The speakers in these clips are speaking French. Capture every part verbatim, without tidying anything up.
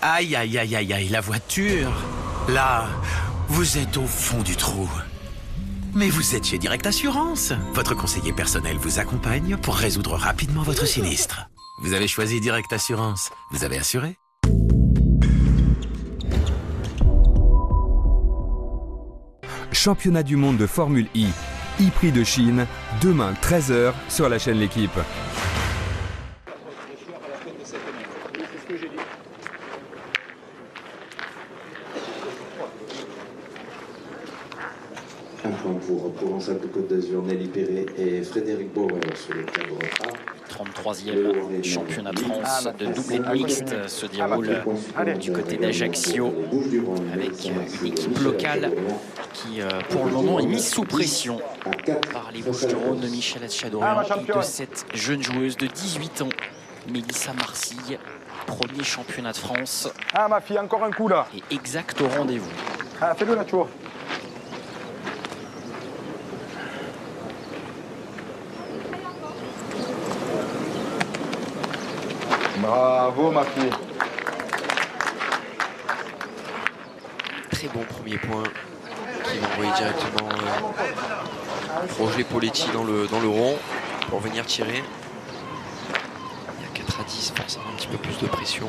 Aïe, aïe, aïe, aïe, aïe, la voiture. Là, vous êtes au fond du trou. Mais vous êtes chez Direct Assurance. Votre conseiller personnel vous accompagne pour résoudre rapidement votre sinistre. Vous avez choisi Direct Assurance. Vous avez assuré? Championnat du monde de Formule I, I-Prix de Chine, demain treize heures sur la chaîne L'Équipe. Un point pour Provence-Alpes-Côte d'Azur, Nelly Perret et Frédéric Bauer sur le cadre A. trente-troisième championnat de France de doublé mixte se déroule du côté d'Ajaccio avec une équipe locale qui pour le moment est mise sous pression par les Bouches-du-Rhône de Michel Hatchadorian et de cette jeune joueuse de dix-huit ans, Mélissa Marcille, premier championnat de France. Ah ma fille, encore un coup là. Et exact au rendez-vous. Ah, fais-le là, tu vois. Bravo ma fille. Très bon premier point qui va envoyer directement euh, Roger Poletti dans le, dans le rond pour venir tirer. Il y a quatre à dix, forcément un petit peu plus de pression.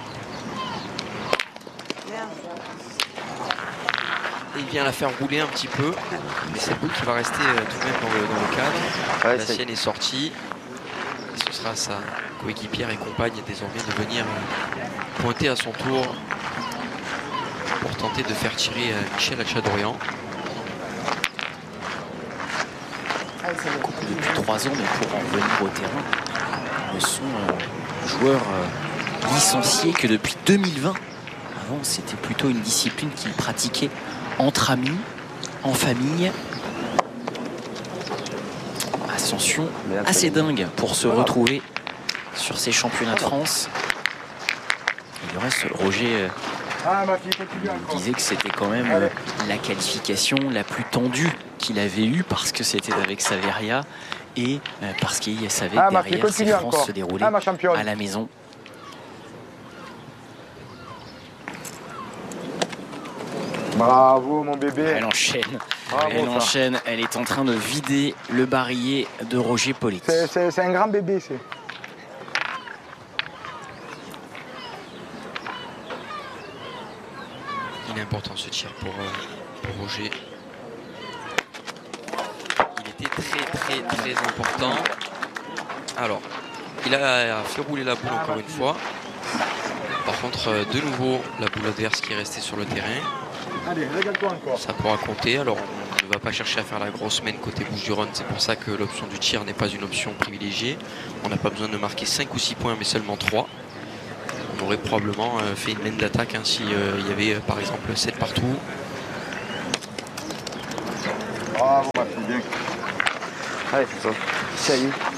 Et il vient la faire rouler un petit peu, mais cette boule qui va rester euh, tout de même dans le, dans le cadre. Ouais, la sienne est sortie. Et ce sera sa coéquipière et compagne désormais de venir euh, pointer à son tour pour tenter de faire tirer euh, Michel Hatchadorian. Couple depuis trois ans, mais pour en venir au terrain, ne sont euh, joueurs euh, licenciés que depuis deux mille vingt. Avant, c'était plutôt une discipline qu'ils pratiquaient entre amis, en famille. Ascension assez dingue pour se retrouver sur ces championnats de France. Et le reste, Roger euh, disait que c'était quand même euh, la qualification la plus tendue qu'il avait eue parce que c'était avec Saveria et euh, parce qu'il savait que derrière ces France se déroulaient à la maison. Bravo mon bébé. Elle enchaîne. Bravo, elle ça. enchaîne. Elle est en train de vider le barillet de Roger Poletti. C'est un grand bébé, c'est. Il est important ce tir pour, euh, pour Roger. Il était très très très important. Alors, il a fait rouler la boule encore une fois. Par contre, euh, de nouveau, la boule adverse qui est restée sur le terrain. Allez, régale-toi encore. Ça pourra compter. Alors, on ne va pas chercher à faire la grosse main côté Bouches-du-Rhône. C'est pour ça que l'option du tir n'est pas une option privilégiée. On n'a pas besoin de marquer cinq ou six points, mais seulement trois. On aurait probablement euh, fait une main d'attaque hein, si euh, il y avait euh, par exemple sept partout. Bravo ma fille, bien. Allez, c'est ça. Salut.